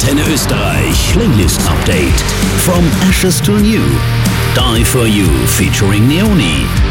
Antenne Österreich Playlist Update. From Ashes to New. Die for You featuring Neoni.